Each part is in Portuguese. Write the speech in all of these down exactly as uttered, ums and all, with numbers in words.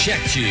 Manchete.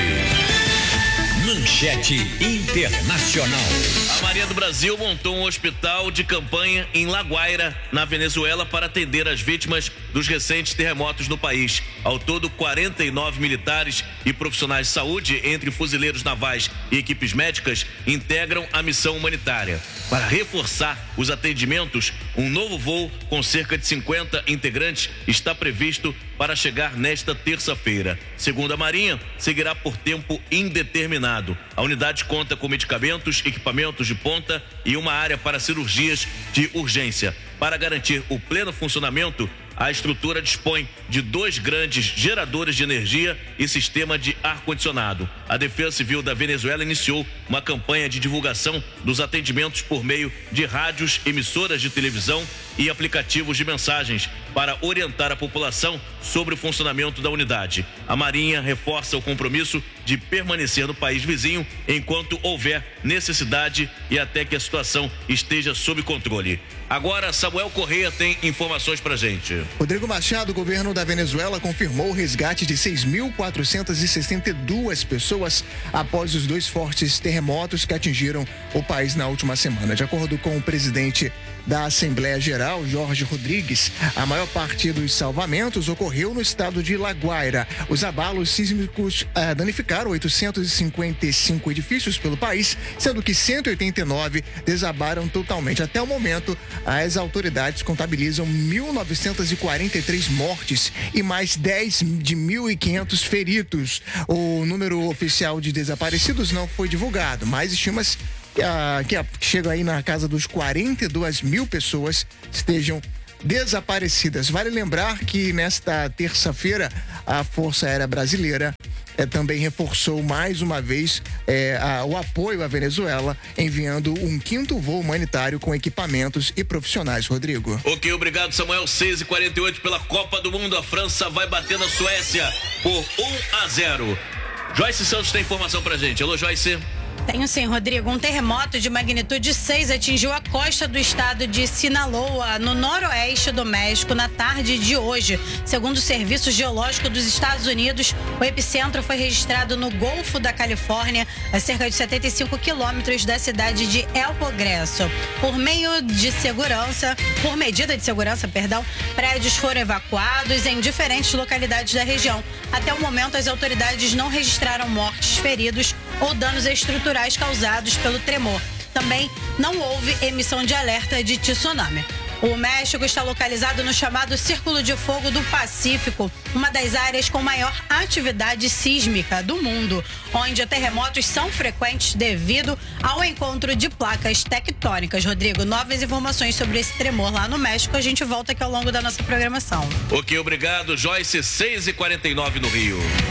Manchete Internacional. A Marinha do Brasil montou um hospital de campanha em La Guaira, na Venezuela, para atender as vítimas dos recentes terremotos no país. Ao todo, quarenta e nove militares e profissionais de saúde, entre fuzileiros navais e equipes médicas, integram a missão humanitária. Para reforçar os atendimentos, um novo voo com cerca de cinquenta integrantes está previsto para chegar nesta terça-feira. Segundo a Marinha, seguirá por tempo indeterminado. A unidade conta com medicamentos, equipamentos de ponta e uma área para cirurgias de urgência. Para garantir o pleno funcionamento, a estrutura dispõe de dois grandes geradores de energia e sistema de ar-condicionado. A Defesa Civil da Venezuela iniciou uma campanha de divulgação dos atendimentos por meio de rádios, emissoras de televisão e aplicativos de mensagens para orientar a população sobre o funcionamento da unidade. A Marinha reforça o compromisso de permanecer no país vizinho enquanto houver necessidade e até que a situação esteja sob controle. Agora, Samuel Correia tem informações pra gente. Rodrigo Machado, o governo da Venezuela confirmou o resgate de seis mil quatrocentas e sessenta e duas pessoas após os dois fortes terremotos que atingiram o país na última semana. De acordo com o presidente da Assembleia Geral, Jorge Rodrigues, a maior parte dos salvamentos ocorreu no estado de La Guaira. Os abalos sísmicos eh, danificaram oitocentos e cinquenta e cinco edifícios pelo país, sendo que cento e oitenta e nove desabaram totalmente. Até o momento, as autoridades contabilizam mil novecentos e quarenta e três mortes e mais dez de mil e quinhentos feridos. O número oficial de desaparecidos não foi divulgado, mas estima-se Uh, que, uh, que chega aí na casa dos quarenta e duas mil pessoas estejam desaparecidas. Vale lembrar que nesta terça-feira a Força Aérea Brasileira eh, também reforçou mais uma vez eh, a, o apoio à Venezuela, enviando um quinto voo humanitário com equipamentos e profissionais. Rodrigo. Ok, obrigado, Samuel. seis e quarenta e oito pela Copa do Mundo. A França vai bater na Suécia por um a zero. Joyce Santos tem informação pra gente. Alô, Joyce. Tenho sim, Rodrigo. Um terremoto de magnitude seis atingiu a costa do estado de Sinaloa, no noroeste do México, na tarde de hoje. Segundo o Serviço Geológico dos Estados Unidos, o epicentro foi registrado no Golfo da Califórnia, a cerca de setenta e cinco quilômetros da cidade de El Progreso. Por meio de segurança, por medida de segurança, perdão, prédios foram evacuados em diferentes localidades da região. Até o momento, as autoridades não registraram mortes, feridos ou danos estruturais causados pelo tremor. Também não houve emissão de alerta de tsunami. O México está localizado no chamado Círculo de Fogo do Pacífico, uma das áreas com maior atividade sísmica do mundo, onde terremotos são frequentes devido ao encontro de placas tectônicas. Rodrigo, novas informações sobre esse tremor lá no México, a gente volta aqui ao longo da nossa programação. Ok, obrigado, Joyce. seis e quarenta e nove no Rio.